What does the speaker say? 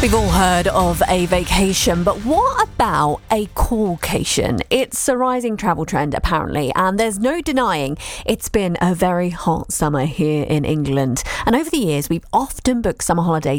We've all heard of a vacation, but what about a coolcation? It's a rising travel trend, apparently, and there's no denying it's been a very hot summer here in England. And over the years, we've often booked summer holidays